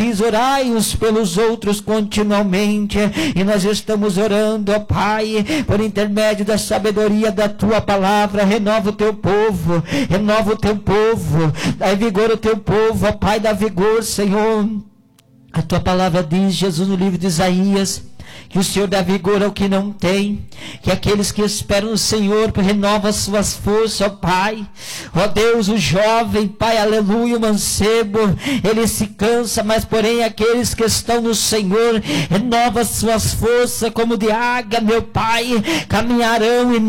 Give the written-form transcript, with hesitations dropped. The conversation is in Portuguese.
diz, orai uns pelos outros continuamente, e nós estamos orando, ó Pai, por intermédio da sabedoria da tua palavra. Renova o teu povo, renova o teu povo, dá vigor ao teu povo, ó Pai, dá vigor, Senhor. A tua palavra diz, Jesus, no livro de Isaías, que o Senhor dá vigor ao que não tem, que aqueles que esperam no Senhor renova as suas forças, ó Pai. Ó Deus, o jovem, Pai, aleluia, o mancebo, ele se cansa, mas porém aqueles que estão no Senhor renova as suas forças como de águia, meu Pai, caminharão e